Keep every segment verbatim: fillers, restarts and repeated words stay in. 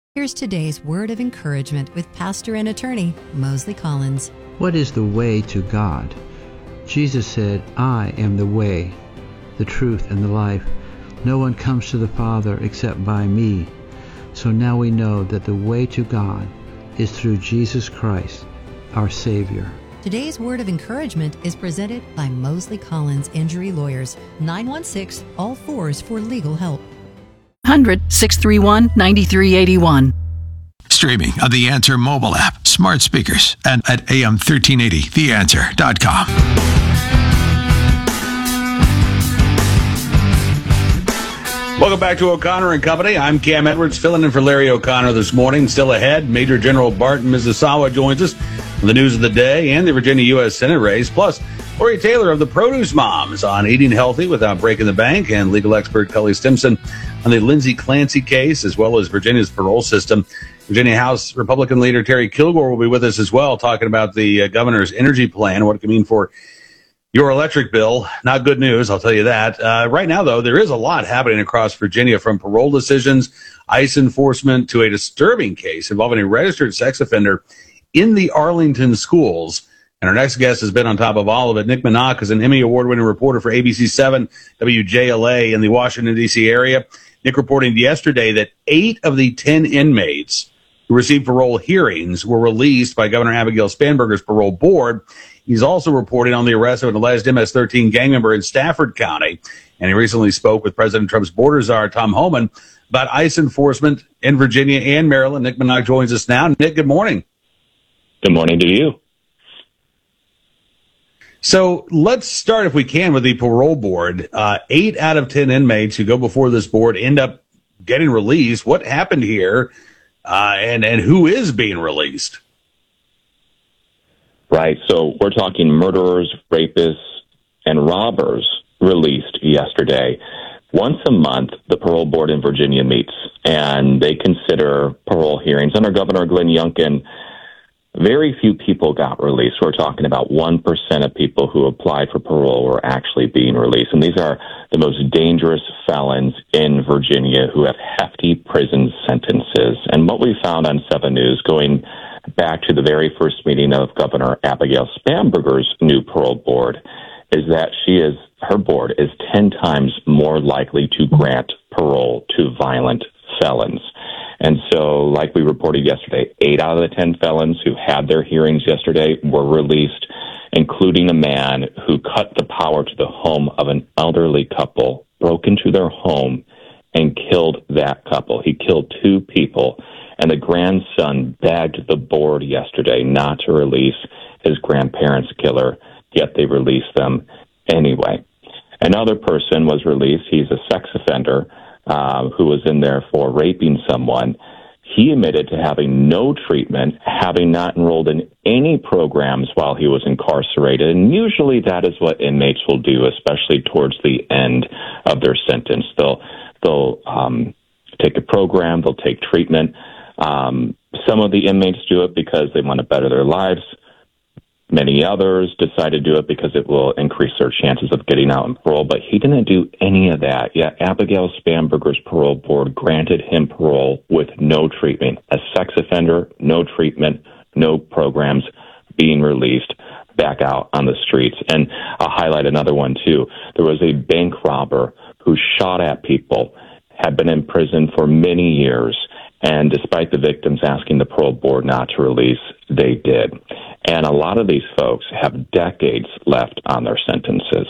Here's today's word of encouragement with pastor and attorney Mosley Collins. What is the way to God? Jesus said, I am the way, the truth, and the life. No one comes to the Father except by me. So now we know that the way to God is through Jesus Christ, our Savior. Today's word of encouragement is presented by Mosley Collins Injury Lawyers, nine one six, all fours for legal help. one hundred, six three one, nine three eight one. Streaming on the Answer mobile app, smart speakers, and at A M thirteen eighty the answer dot com. Welcome back to O'Connor and Company. I'm Cam Edwards, filling in for Larry O'Connor this morning. Still ahead, Major General Barton Misasawa joins us with the news of the day and the Virginia U S Senate race. Plus, Lori Taylor of the Produce Moms on eating healthy without breaking the bank, and legal expert Kelly Stimson on the Lindsay Clancy case, as well as Virginia's parole system. Virginia House Republican leader Terry Kilgore will be with us as well, talking about the uh, governor's energy plan and what it can mean for your electric bill. Not good news, I'll tell you that. Uh, right now, though, there is a lot happening across Virginia, from parole decisions, ICE enforcement, to a disturbing case involving a registered sex offender in the Arlington schools. And our next guest has been on top of all of it. Nick Minock is an Emmy Award-winning reporter for A B C seven, W J L A in the Washington, D C area. Nick reporting yesterday that eight of the ten inmates who received parole hearings were released by Governor Abigail Spanberger's parole board. He's also reporting on the arrest of an alleged M S thirteen gang member in Stafford County. And he recently spoke with President Trump's border czar, Tom Homan, about ICE enforcement in Virginia and Maryland. Nick Minock joins us now. Nick, good morning. Good morning to you. So let's start, if we can, with the parole board. Uh, eight out of ten inmates who go before this board end up getting released. What happened here, uh, and, and who is being released? Right. So we're talking murderers, rapists, and robbers released yesterday. Once a month, the parole board in Virginia meets, and they consider parole hearings. Under Governor Glenn Youngkin, very few people got released. We're talking about one percent of people who applied for parole were actually being released. And these are the most dangerous felons in Virginia who have hefty prison sentences. And what we found on seven News, going back to the very first meeting of Governor Abigail Spanberger's new parole board, is that she is, her board is ten times more likely to grant parole to violent felons. And so, like we reported yesterday, eight out of the ten felons who had their hearings yesterday were released, including a man who cut the power to the home of an elderly couple, broke into their home, and killed that couple. He killed two people, and the grandson begged the board yesterday not to release his grandparents' killer, yet they released them anyway. Another person was released. He's a sex offender uh, who was in there for raping someone. He admitted to having no treatment, having not enrolled in any programs while he was incarcerated. And usually that is what inmates will do, especially towards the end of their sentence. They'll, they'll um, take a program, they'll take treatment. Um, some of the inmates do it because they want to better their lives. Many others decide to do it because it will increase their chances of getting out on parole, but he didn't do any of that. Yet Abigail Spanberger's parole board granted him parole with no treatment. A sex offender, no treatment, no programs, being released back out on the streets. And I'll highlight another one, too. There was a bank robber who shot at people, had been in prison for many years, and despite the victims asking the parole board not to release, they did. And a lot of these folks have decades left on their sentences.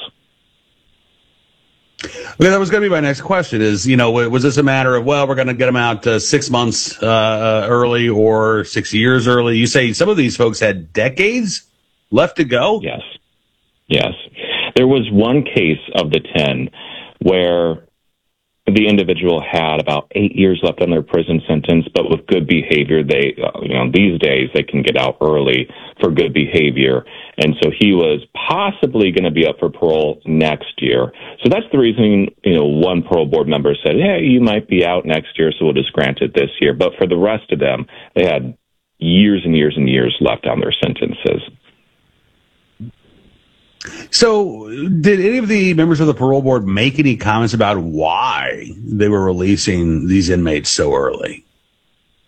Okay, that was going to be my next question is, you know, was this a matter of, well, we're going to get them out uh, six months uh, early or six years early? You say some of these folks had decades left to go? Yes. Yes. There was one case of the ten where the individual had about eight years left on their prison sentence, but with good behavior, they, uh, you know, these days they can get out early for good behavior. And so he was possibly going to be up for parole next year. So that's the reason, you know, one parole board member said, hey, you might be out next year, so we'll just grant it this year. But for the rest of them, they had years and years and years left on their sentences. So did any of the members of the parole board make any comments about why they were releasing these inmates so early?